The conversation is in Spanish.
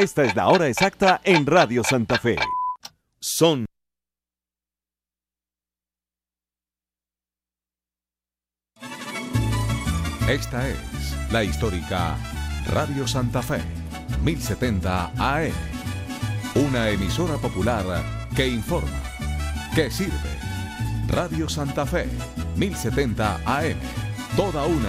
Esta es la hora exacta en Radio Santa Fe. Son Esta es la histórica Radio Santa Fe, 1070 AM. Una emisora popular que informa, que sirve. Radio Santa Fe, 1070 AM. Toda una